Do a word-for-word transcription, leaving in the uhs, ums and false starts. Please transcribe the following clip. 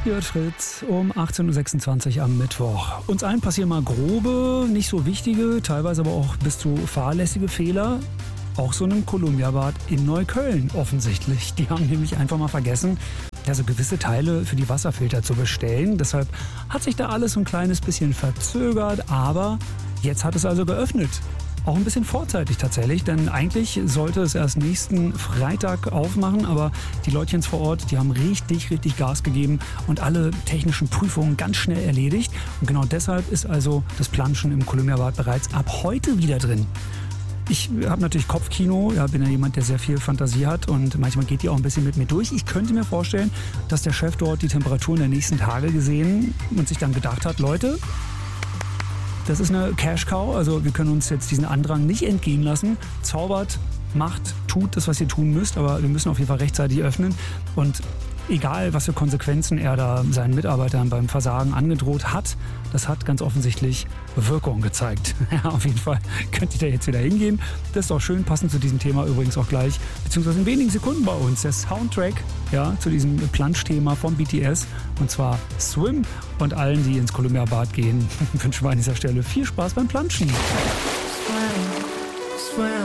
Hier hört Fritz um achtzehn Uhr sechsundzwanzig am Mittwoch. Uns allen passieren mal grobe, nicht so wichtige, teilweise aber auch bis zu fahrlässige Fehler. Auch so einem Columbia-Bad in Neukölln offensichtlich. Die haben nämlich einfach mal vergessen, ja, so gewisse Teile für die Wasserfilter zu bestellen. Deshalb hat sich da alles so ein kleines bisschen verzögert, aber jetzt hat es also geöffnet. Auch ein bisschen vorzeitig tatsächlich, denn eigentlich sollte es erst nächsten Freitag aufmachen, aber die Leutchens vor Ort, die haben richtig, richtig Gas gegeben und alle technischen Prüfungen ganz schnell erledigt. Und genau deshalb ist also das Planschen im Columbia-Bad bereits ab heute wieder drin. Ich habe natürlich Kopfkino, ja, bin ja jemand, der sehr viel Fantasie hat und manchmal geht die auch ein bisschen mit mir durch. Ich könnte mir vorstellen, dass der Chef dort die Temperaturen der nächsten Tage gesehen und sich dann gedacht hat, Leute, das ist eine Cash-Cow, also wir können uns jetzt diesen Andrang nicht entgehen lassen. Zaubert, macht, tut das, was ihr tun müsst, aber wir müssen auf jeden Fall rechtzeitig öffnen. Und egal, was für Konsequenzen er da seinen Mitarbeitern beim Versagen angedroht hat, das hat ganz offensichtlich Wirkung gezeigt. Ja, auf jeden Fall könnt ihr da jetzt wieder hingehen. Das ist auch schön, passend zu diesem Thema übrigens auch gleich, beziehungsweise in wenigen Sekunden bei uns, der Soundtrack, ja, zu diesem Planschthema vom B T S, und zwar Swim. Und allen, die ins Columbia-Bad gehen, wünschen wir an dieser Stelle viel Spaß beim Planschen. Swim, swim.